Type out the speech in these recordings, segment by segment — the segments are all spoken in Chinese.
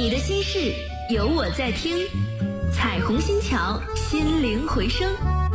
你的心事有我在听，彩虹新桥，心灵回声。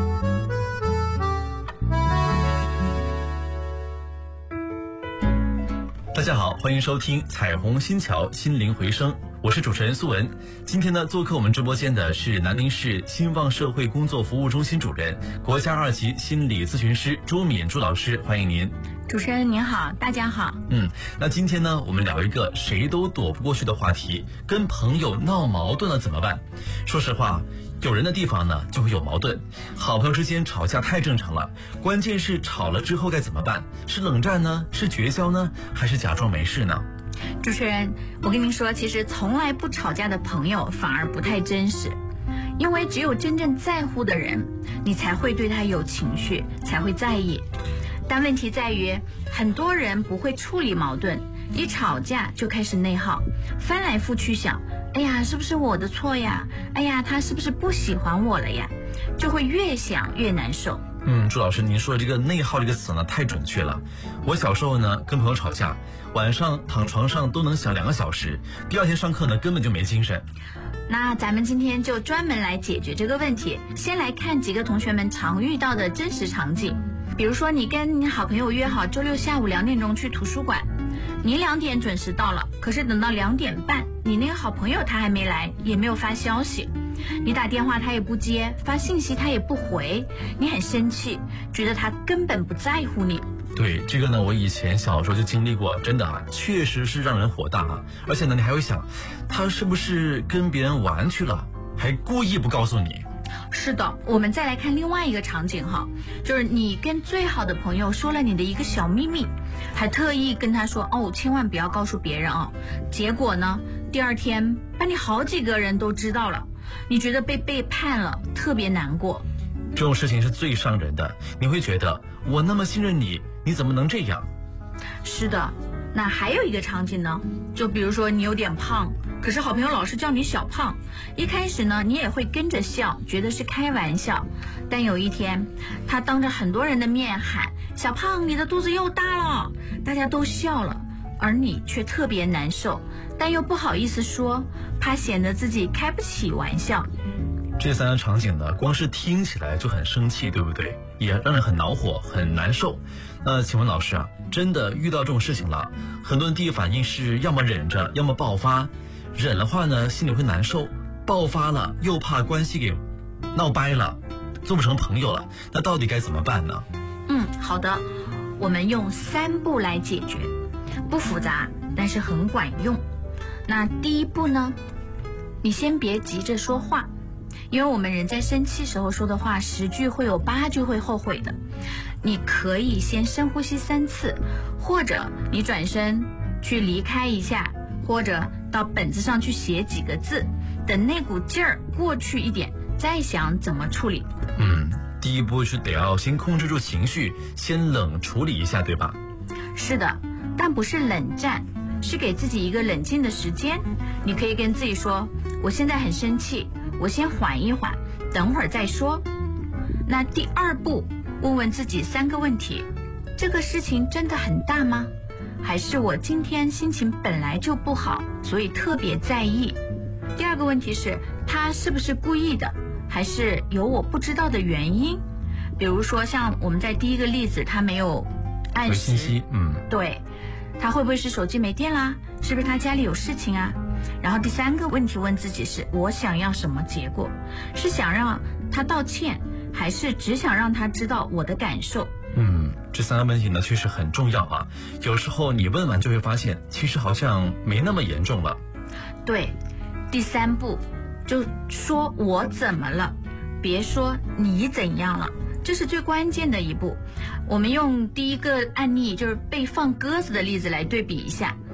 大家好，欢迎收听彩虹新桥心灵回声，我是主持人苏文。今天呢，做客我们直播间的是南宁市兴旺社会工作服务中心主任、国家2级心理咨询师朱敏朱老师，欢迎您。 主持人您好，大家好。 那今天呢，我们聊一个谁都躲不过去的话题，跟朋友闹矛盾了怎么办？说实话，有人的地方呢就会有矛盾，好朋友之间吵架太正常了，关键是吵了之后该怎么办？是冷战呢？是绝交呢？还是假装没事呢？ 主持人，我跟您说，其实从来不吵架的朋友反而不太真实，因为只有真正在乎的人，你才会对他有情绪，才会在意。但问题在于，很多人不会处理矛盾，一吵架就开始内耗，翻来覆去想，哎呀，是不是我的错呀？哎呀，他是不是不喜欢我了呀？就会越想越难受。 朱老师，您说的这个内耗这个词呢，太准确了。我小时候呢，跟朋友吵架，晚上躺床上都能想2个小时，第二天上课呢，根本就没精神。 那咱们今天就专门来解决这个问题。先来看几个同学们常遇到的真实场景。比如说，你跟你好朋友约好周六下午2点钟去图书馆，你2点准时到了，可是等到2点半，你那个好朋友他还没来，也没有发消息，你打电话他也不接，发信息他也不回，你很生气，觉得他根本不在乎你。 对，这个呢，我以前小时候就经历过，真的啊，确实是让人火大啊。而且呢，你还会想，他是不是跟别人玩去了，还故意不告诉你？ 是的，我们再来看另外一个场景哈，就是你跟最好的朋友说了你的一个小秘密，还特意跟他说千万不要告诉别人啊。结果呢，第二天把你好几个人都知道了，你觉得被背叛了，特别难过。 这种事情是最伤人的，你会觉得我那么信任你，你怎么能这样？ 是的，那还有一个场景呢，就比如说你有点胖，可是好朋友老是叫你小胖，一开始呢你也会跟着笑，觉得是开玩笑，但有一天他当着很多人的面喊小胖你的肚子又大了，大家都笑了，而你却特别难受，但又不好意思说，怕显得自己开不起玩笑。 这3个场景呢，光是听起来就很生气，对不对？也让人很恼火，很难受。那请问老师啊，真的遇到这种事情了，很多人第一反应是要么忍着，要么爆发。忍的话呢，心里会难受；爆发了，又怕关系给闹掰了，做不成朋友了。那到底该怎么办呢？ 好的，我们用3步来解决，不复杂，但是很管用。那第一步呢，你先别急着说话。因为我们人在生气时候说的话10句会有8句会后悔的，你可以先深呼吸3次，或者你转身去离开一下，或者到本子上去写几个字，等那股劲儿过去一点，再想怎么处理。 第一步是得要先控制住情绪，先冷处理一下，对吧？ 是的，但不是冷战，是给自己一个冷静的时间。你可以跟自己说，我现在很生气，我先缓一缓，等会儿再说。那第2步，问问自己3个问题：这个事情真的很大吗？还是我今天心情本来就不好，所以特别在意？第2个问题是，他是不是故意的，还是有我不知道的原因？比如说像我们在第1个例子，他没有按时信息， 对，他会不会是手机没电啦？是不是他家里有事情啊？然后第3个问题问自己是，我想要什么结果？是想让他道歉，还是只想让他知道我的感受？ 这3个问题呢确实很重要啊。有时候你问完就会发现，其实好像没那么严重了。 对，第3步就说我怎么了，别说你怎样了，这是最关键的一步。我们用第1个案例，就是被放鸽子的例子来对比一下。